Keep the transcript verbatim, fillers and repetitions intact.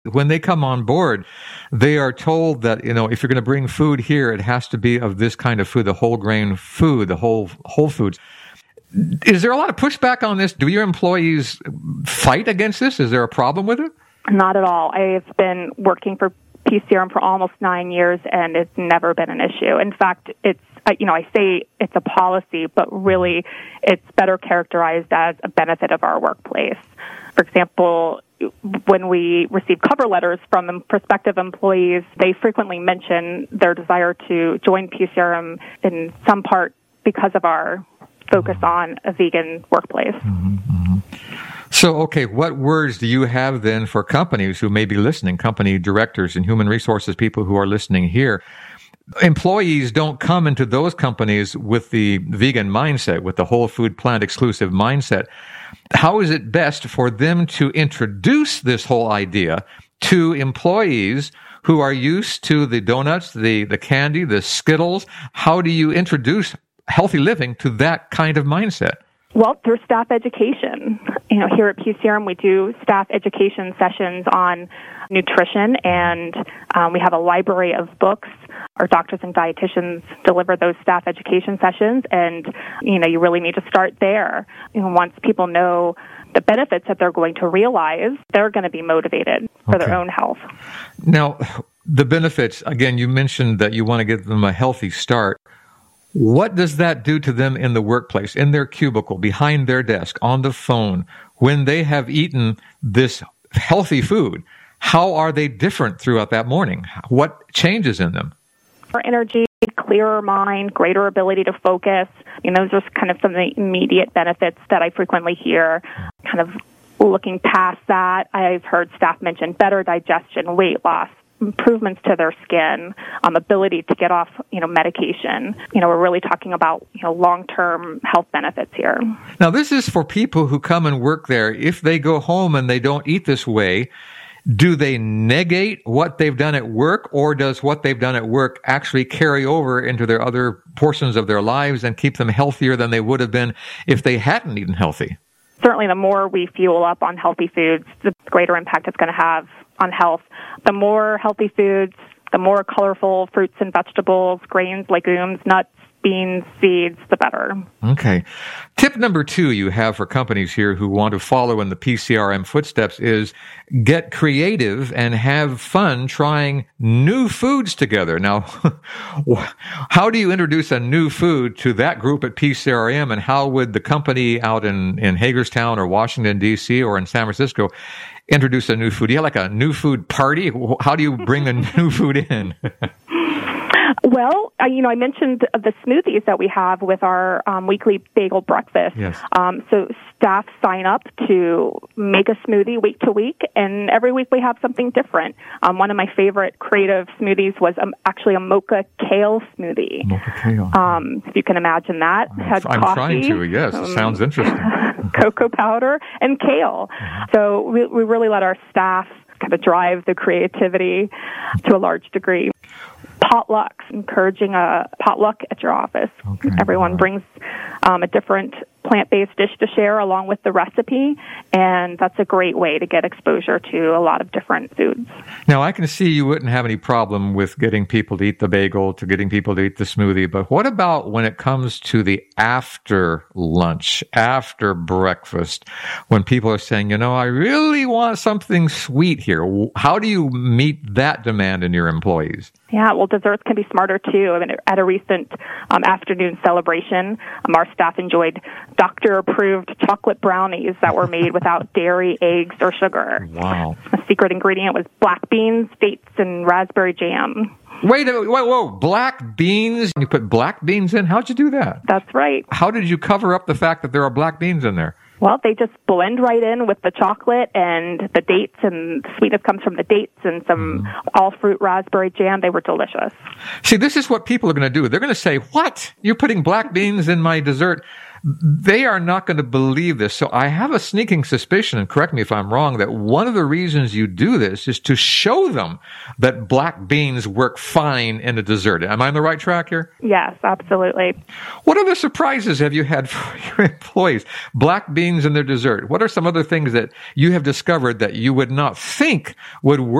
When they come on board, they are told that, you know, if you're going to bring food here, it has to be of this kind of food, the whole grain food, the whole whole foods. Is there a lot of pushback on this? Do your employees fight against this? Is there a problem with it? Not at all. I've been working for P C R M for almost nine years, and it's never been an issue. In fact, it's, you know, I say it's a policy, but really it's better characterized as a benefit of our workplace. For example, when we receive cover letters from prospective employees, they frequently mention their desire to join P C R M in some part because of our focus on a vegan workplace. Mm-hmm, mm-hmm. So, okay, what words do you have then for companies who may be listening, company directors and human resources people who are listening here? Employees don't come into those companies with the vegan mindset, with the whole food plant exclusive mindset. How is it best for them to introduce this whole idea to employees who are used to the donuts, the, the candy, the Skittles? How do you introduce healthy living to that kind of mindset? Well, through staff education. You know, here at P C R M, we do staff education sessions on nutrition, and um, we have a library of books. Our doctors and dietitians deliver those staff education sessions, and, you know, you really need to start there. You know, once people know the benefits that they're going to realize, they're going to be motivated for Okay. their own health. Now, the benefits, again, you mentioned that you want to give them a healthy start. What does that do to them in the workplace, in their cubicle, behind their desk, on the phone, when they have eaten this healthy food? How are they different throughout that morning? What changes in them? More energy, clearer mind, greater ability to focus. You know, those are kind of some of the immediate benefits that I frequently hear. Kind of looking past that, I've heard staff mention better digestion, weight loss, improvements to their skin, um, ability to get off, you know, medication. You know, we're really talking about, you know, long-term health benefits here. Now, this is for people who come and work there. If they go home and they don't eat this way, do they negate what they've done at work, or does what they've done at work actually carry over into their other portions of their lives and keep them healthier than they would have been if they hadn't eaten healthy? Certainly, the more we fuel up on healthy foods, the greater impact it's going to have on health. The more healthy foods, the more colorful fruits and vegetables, grains, legumes, nuts, beans, seeds, the better. Okay. Tip number two you have for companies here who want to follow in the P C R M footsteps is get creative and have fun trying new foods together. Now, how do you introduce a new food to that group at P C R M, and how would the company out in, in Hagerstown or Washington, D C or in San Francisco introduce a new food? Do you have like a new food party? How do you bring a new food in? Well, uh, you know, I mentioned the smoothies that we have with our um, weekly bagel breakfast. Yes. Um, so staff sign up to make a smoothie week to week, and every week we have something different. Um, one of my favorite creative smoothies was um, actually a mocha kale smoothie. Mocha kale. Um, if you can imagine that. It had I'm coffee, trying to, yes. um, It sounds interesting. cocoa powder, and kale. Mm-hmm. So we, we really let our staff kind of drive the creativity to a large degree. Potlucks, encouraging a potluck at your office. Okay. Everyone brings um, a different plant-based dish to share along with the recipe, and that's a great way to get exposure to a lot of different foods. Now, I can see you wouldn't have any problem with getting people to eat the bagel, to getting people to eat the smoothie, but what about when it comes to the after lunch, after breakfast, when people are saying, you know, I really want something sweet here? How do you meet that demand in your employees? Yeah, well, desserts can be smarter, too. I mean, at a recent um, afternoon celebration, um, our staff enjoyed doctor-approved chocolate brownies that were made without dairy, eggs, or sugar. Wow. The secret ingredient was black beans, dates, and raspberry jam. Wait a minute, whoa, whoa, black beans? You put black beans in? How'd you do that? That's right. How did you cover up the fact that there are black beans in there? Well, they just blend right in with the chocolate and the dates, and the sweetness comes from the dates and some mm. all-fruit raspberry jam. They were delicious. See, this is what people are going to do. They're going to say, what? You're putting black beans in my dessert? they are not going to believe this. So I have a sneaking suspicion, and correct me if I'm wrong, that one of the reasons you do this is to show them that black beans work fine in a dessert. Am I on the right track here? Yes, absolutely. What other surprises have you had for your employees? Black beans in their dessert. What are some other things that you have discovered that you would not think would work